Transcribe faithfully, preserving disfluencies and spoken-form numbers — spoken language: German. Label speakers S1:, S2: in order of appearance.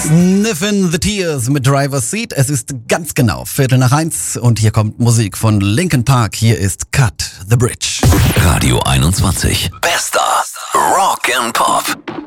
S1: Sniffin' the Tears mit Driver's Seat. Es ist ganz genau Viertel nach eins und hier kommt Musik von Linkin Park. Hier ist Cut the Bridge.
S2: Radio einundzwanzig. Bester Rock and Pop.